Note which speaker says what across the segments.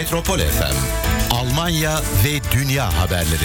Speaker 1: Metropol FM, Almanya ve dünya haberleri.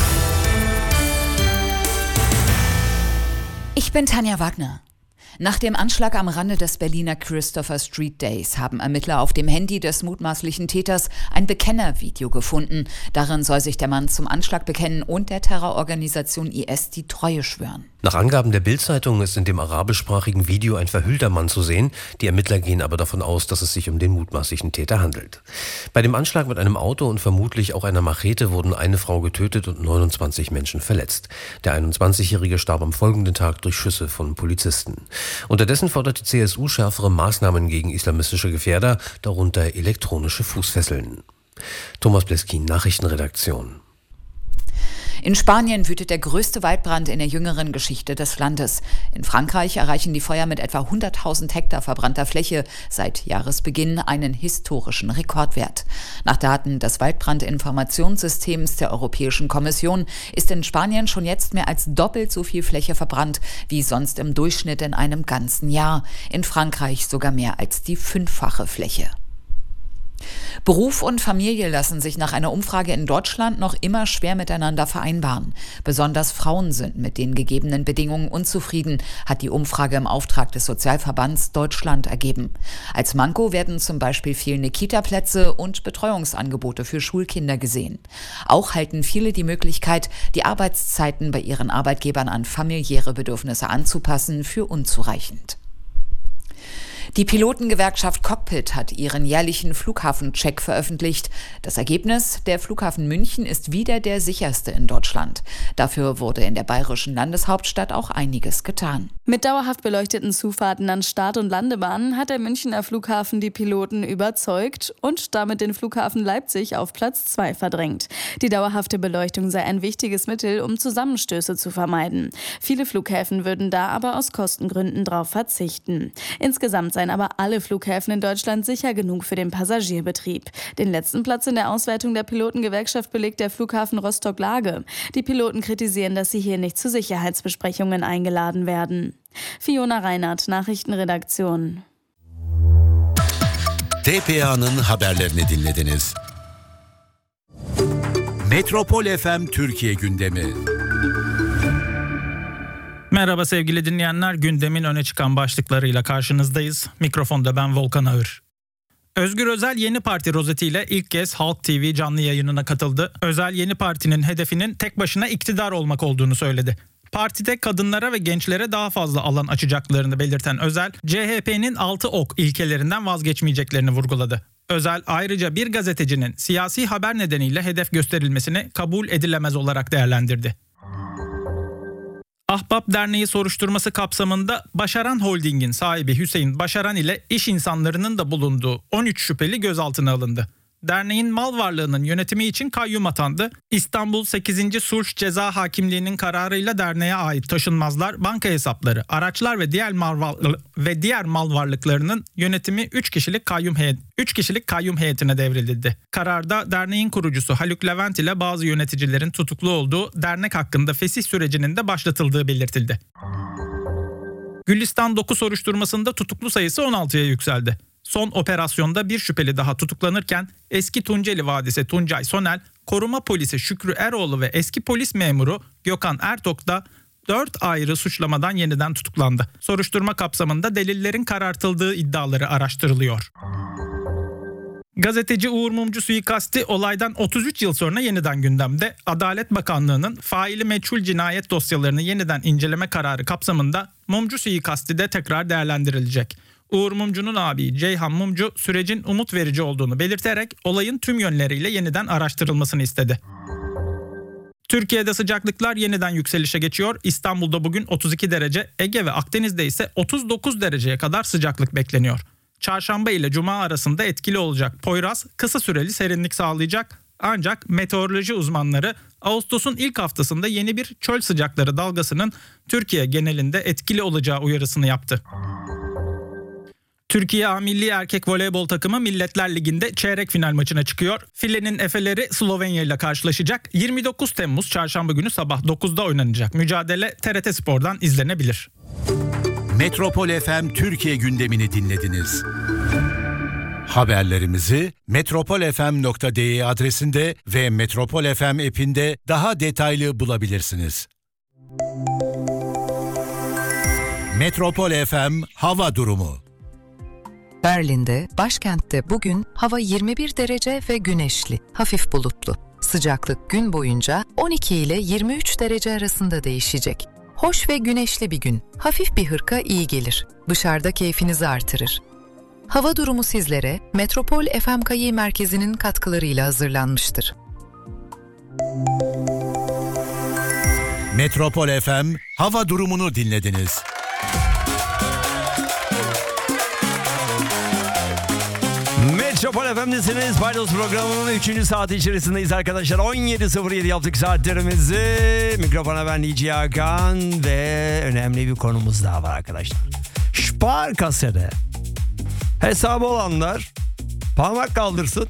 Speaker 2: Ich bin Tanja Wagner. Nach dem Anschlag am Rande des Berliner Christopher Street Days haben Ermittler auf dem Handy des mutmaßlichen Täters ein Bekennervideo gefunden. Darin soll sich der Mann zum Anschlag bekennen und der Terrororganisation IS die Treue schwören.
Speaker 3: Nach Angaben der Bild-Zeitung ist in dem arabischsprachigen Video ein verhüllter Mann zu sehen. Die Ermittler gehen aber davon aus, dass es sich um den mutmaßlichen Täter handelt. Bei dem Anschlag mit einem Auto und vermutlich auch einer Machete wurden eine Frau getötet und 29 Menschen verletzt. Der 21-Jährige starb am folgenden Tag durch Schüsse von Polizisten. Unterdessen fordert die CSU schärfere Maßnahmen gegen islamistische Gefährder, darunter elektronische Fußfesseln. Thomas Bleskin, Nachrichtenredaktion.
Speaker 2: In Spanien wütet der größte Waldbrand in der jüngeren Geschichte des Landes. In Frankreich erreichen die Feuer mit etwa 100.000 Hektar verbrannter Fläche seit Jahresbeginn einen historischen Rekordwert. Nach Daten des Waldbrandinformationssystems der Europäischen Kommission ist in Spanien schon jetzt mehr als doppelt so viel Fläche verbrannt wie sonst im Durchschnitt in einem ganzen Jahr. In Frankreich sogar mehr als die 5-fache Fläche. Beruf und Familie lassen sich nach einer Umfrage in Deutschland noch immer schwer miteinander vereinbaren. Besonders Frauen sind mit den gegebenen Bedingungen unzufrieden, hat die Umfrage im Auftrag des Sozialverbands Deutschland ergeben. Als Manko werden zum Beispiel fehlende Kita-Plätze und Betreuungsangebote für Schulkinder gesehen. Auch halten viele die Möglichkeit, die Arbeitszeiten bei ihren Arbeitgebern an familiäre Bedürfnisse anzupassen, für unzureichend. Die Pilotengewerkschaft Cockpit hat ihren jährlichen Flughafencheck veröffentlicht. Das Ergebnis: Der Flughafen München ist wieder der sicherste in Deutschland. Dafür wurde in der bayerischen Landeshauptstadt auch einiges getan.
Speaker 4: Mit dauerhaft beleuchteten Zufahrten an Start- und Landebahnen hat der Münchner Flughafen die Piloten überzeugt und damit den Flughafen Leipzig auf Platz 2 verdrängt. Die dauerhafte Beleuchtung sei ein wichtiges Mittel, um Zusammenstöße zu vermeiden. Viele Flughäfen würden da aber aus Kostengründen darauf verzichten. Insgesamt seien aber alle Flughäfen in Deutschland sicher genug für den Passagierbetrieb. Den letzten Platz in der Auswertung der Pilotengewerkschaft belegt der Flughafen Rostock-Lage. Die Piloten kritisieren, dass sie hier nicht zu Sicherheitsbesprechungen eingeladen werden. Fiona Reinhardt, Nachrichtenredaktion.
Speaker 1: TPA'nın haberlerini dinlediniz. Metropol FM Türkiye gündemi.
Speaker 5: Merhaba sevgili dinleyenler, gündemin öne çıkan başlıklarıyla karşınızdayız. Mikrofonda ben Volkan Ağır. Özgür Özel yeni parti rozetiyle ilk kez Halk TV canlı yayınına katıldı. Özel yeni partinin hedefinin tek başına iktidar olmak olduğunu söyledi. Partide kadınlara ve gençlere daha fazla alan açacaklarını belirten Özel, CHP'nin 6 ok ilkelerinden vazgeçmeyeceklerini vurguladı. Özel ayrıca bir gazetecinin siyasi haber nedeniyle hedef gösterilmesini kabul edilemez olarak değerlendirdi. Ahbap Derneği soruşturması kapsamında Başaran Holding'in sahibi Hüseyin Başaran ile iş insanlarının da bulunduğu 13 şüpheli gözaltına alındı. Derneğin mal varlığının yönetimi için kayyum atandı. İstanbul 8. Sulh Ceza Hakimliği'nin kararıyla derneğe ait taşınmazlar, banka hesapları, araçlar ve diğer mal varlıklarının yönetimi 3 kişilik kayyum heyetine devredildi. Kararda derneğin kurucusu Haluk Levent ile bazı yöneticilerin tutuklu olduğu, dernek hakkında fesih sürecinin de başlatıldığı belirtildi. Gülistan Doku soruşturmasında tutuklu sayısı 16'ya yükseldi. Son operasyonda bir şüpheli daha tutuklanırken eski Tunceli Vadisi Tuncay Sonel, koruma polisi Şükrü Eroğlu ve eski polis memuru Gökhan Ertok da 4 ayrı suçlamadan yeniden tutuklandı. Soruşturma kapsamında delillerin karartıldığı iddiaları araştırılıyor. Gazeteci Uğur Mumcu suikasti olaydan 33 yıl sonra yeniden gündemde. Adalet Bakanlığı'nın faili meçhul cinayet dosyalarını yeniden inceleme kararı kapsamında Mumcu suikasti de tekrar değerlendirilecek. Uğur Mumcu'nun abi Ceyhan Mumcu sürecin umut verici olduğunu belirterek olayın tüm yönleriyle yeniden araştırılmasını istedi. Türkiye'de sıcaklıklar yeniden yükselişe geçiyor. İstanbul'da bugün 32 derece, Ege ve Akdeniz'de ise 39 dereceye kadar sıcaklık bekleniyor. Çarşamba ile Cuma arasında etkili olacak Poyraz kısa süreli serinlik sağlayacak. Ancak meteoroloji uzmanları Ağustos'un ilk haftasında yeni bir çöl sıcakları dalgasının Türkiye genelinde etkili olacağı uyarısını yaptı. Türkiye A Milli Erkek Voleybol takımı Milletler Ligi'nde çeyrek final maçına çıkıyor. Filenin Efeleri Slovenya ile karşılaşacak. 29 Temmuz Çarşamba günü sabah 9'da oynanacak mücadele TRT Spor'dan izlenebilir.
Speaker 1: Metropol FM Türkiye gündemini dinlediniz. Haberlerimizi metropolfm.de adresinde ve Metropol FM app'inde daha detaylı bulabilirsiniz. Metropol FM hava durumu.
Speaker 6: Berlin'de, başkentte bugün hava 21 derece ve güneşli, hafif bulutlu. Sıcaklık gün boyunca 12 ile 23 derece arasında değişecek. Hoş ve güneşli bir gün, hafif bir hırka iyi gelir. Dışarıda keyfinizi artırır. Hava durumu sizlere Metropol FMKY merkezinin katkılarıyla hazırlanmıştır.
Speaker 1: Metropol FM hava durumunu dinlediniz.
Speaker 7: Metropol FM'desiniz. Paydos programının 3. saati içerisindeyiz arkadaşlar. 17.07 yaptık saatlerimizi. Mikrofona ben Nici Hakan ve önemli bir konumuz daha var arkadaşlar. Sparkasse'de hesabı olanlar parmak kaldırsın.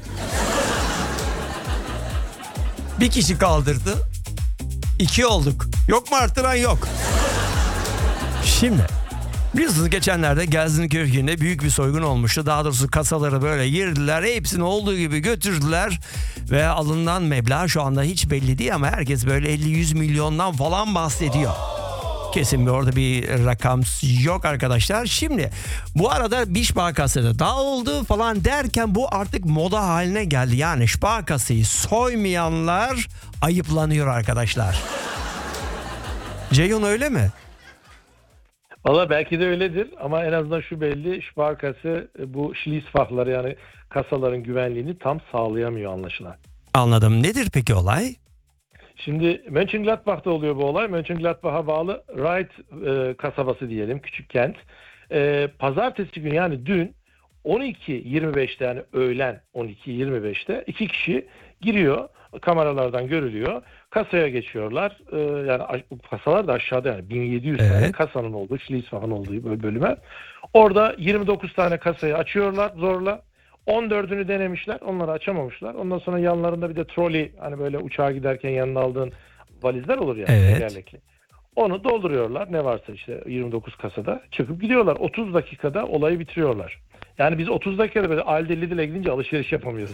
Speaker 7: Bir kişi kaldırdı. 2 olduk. Yok mu arttıran? Yok. Şimdi biliyorsunuz geçenlerde Gelsenkirchen'de büyük bir soygun olmuştu. Daha doğrusu kasaları böyle girdiler. Hepsini olduğu gibi götürdüler. Ve alınan meblağ şu anda hiç belli değil ama herkes böyle 50-100 milyondan falan bahsediyor. Kesin orada bir rakam yok arkadaşlar. Şimdi bu arada bir Sparkasse'de daha oldu falan derken bu artık moda haline geldi. Yani Sparkasse'yi soymayanlar ayıplanıyor arkadaşlar. Ceyhun öyle mi?
Speaker 8: Valla belki de öyledir ama en azından şu belli, Sparkasse bu Schließfach'ları yani kasaların güvenliğini tam sağlayamıyor anlaşılan.
Speaker 7: Anladım. Nedir peki olay?
Speaker 8: Şimdi Mönchengladbach'ta oluyor bu olay. Mönchengladbach'a bağlı Reit kasabası diyelim, küçük kent. Pazartesi günü yani dün 12.25'te yani öğlen 12.25'te 2 kişi giriyor. Kameralardan görülüyor. Kasaya geçiyorlar. Yani bu kasalar da aşağıda yani 1700 tane kasanın olduğu, Schließfach'ın olduğu bölüme. Orada 29 tane kasayı açıyorlar zorla. 14'ünü denemişler. Onları açamamışlar. Ondan sonra yanlarında bir de trolley, hani böyle uçağa giderken yanına aldığın valizler olur ya. Tekerlekli. Onu dolduruyorlar. Ne varsa işte 29 kasada. Çıkıp gidiyorlar. 30 dakikada olayı bitiriyorlar. Yani biz 30 dakikada böyle Aldi Lidl'e gidince alışveriş yapamıyoruz.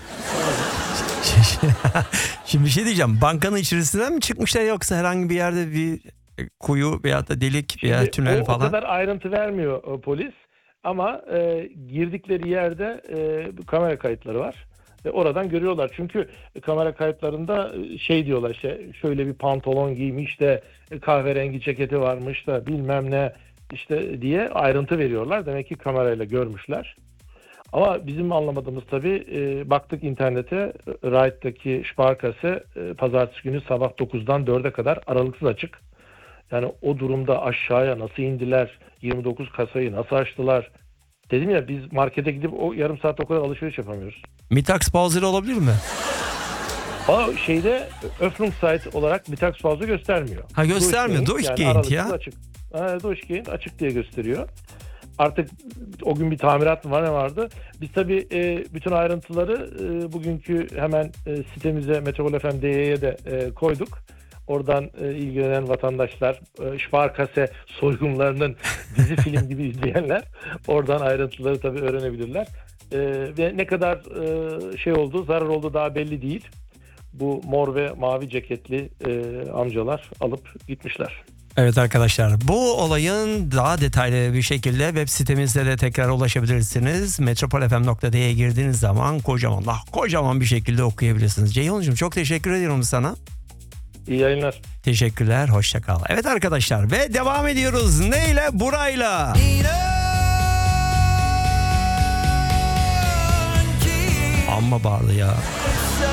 Speaker 7: Şimdi bir şey diyeceğim. Bankanın içerisinden mi çıkmışlar yoksa herhangi bir yerde bir kuyu veya da delik veya tünel falan?
Speaker 8: O kadar ayrıntı vermiyor polis. Ama girdikleri yerde kamera kayıtları var. Oradan görüyorlar. Çünkü kamera kayıtlarında şey diyorlar, işte şöyle bir pantolon giymiş de kahverengi ceketi varmış da bilmem ne işte diye ayrıntı veriyorlar. Demek ki kamerayla görmüşler. Ama bizim anlamadığımız tabii baktık internete, Reit'teki Sparkasse pazartesi günü sabah 9'dan 4'e kadar aralıksız açık. Yani o durumda aşağıya nasıl indiler, 29 kasayı nasıl açtılar? Dedim ya, biz markete gidip o yarım saat o kadar alışveriş yapamıyoruz.
Speaker 7: Mittagspause olabilir mi?
Speaker 8: Şeyde Öffnungszeit olarak Mittagspause göstermiyor.
Speaker 7: Ha, göstermiyor. Durchgehend ya.
Speaker 8: Açık. Durchgehend açık diye gösteriyor. Artık o gün bir tamirat mı var, ne vardı? Biz tabii bütün ayrıntıları bugünkü hemen sitemize Metropol FM.de'ye de koyduk. Oradan ilgilenen vatandaşlar, Sparkasse soygunlarının dizi film gibi izleyenler oradan ayrıntıları tabii öğrenebilirler. Ve ne kadar şey oldu, zarar oldu daha belli değil. Bu mor ve mavi ceketli amcalar alıp gitmişler.
Speaker 7: Evet arkadaşlar, bu olayın daha detaylı bir şekilde web sitemizde de tekrar ulaşabilirsiniz. metropolfm.de'ye girdiğiniz zaman kocaman bir şekilde okuyabilirsiniz. Ceyhun'cum çok teşekkür ediyorum sana.
Speaker 8: İyi yayınlar.
Speaker 7: Teşekkürler, hoşça kal. Evet arkadaşlar, ve devam ediyoruz. Neyle? Burayla. Amma bağlı ya.